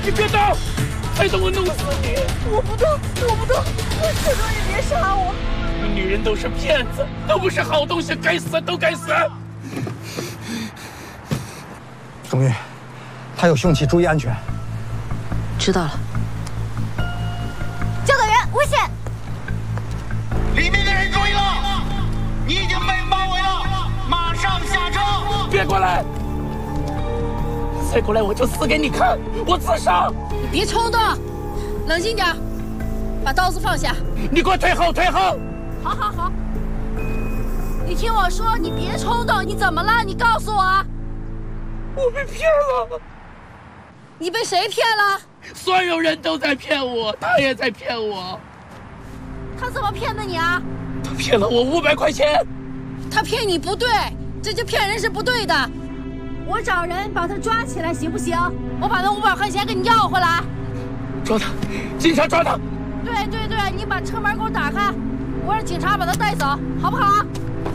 你别动，害得我弄死你！ 我不动，求求你别杀我！ 你们女人都是骗子，都不是好东西，该死都该死！ 钟玉，他有凶器，注意安全。 知道了。 教导员，危险！ 里面的人注意了，你已经被包围了，马上下车！ 别过来！再过来我就死给你看！我自杀！ 你别冲动，冷静点，把刀子放下。 你给我退后，退后！ 好。你听我说，你别冲动，你怎么了？你告诉我。 我被骗了。 你被谁骗了？ 所有人都在骗我，他也在骗我。 他怎么骗的你啊？ 他骗了我500块钱。 他骗你不对，这就骗人是不对的。我找人把他抓起来，行不行？我把那500块钱给你要回来。 抓他，警察抓他。 对，你把车门给我打开，我让警察把他带走，好不好？